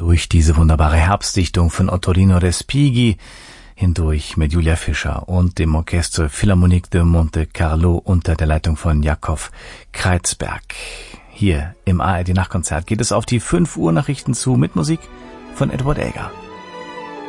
durch diese wunderbare Herbstdichtung von Ottorino Respighi hindurch mit Julia Fischer und dem Orchestre Philharmonique de Monte Carlo unter der Leitung von Jakob Kreizberg. Hier im ARD Nachtkonzert geht es auf die 5 Uhr Nachrichten zu mit Musik von Edward Elgar.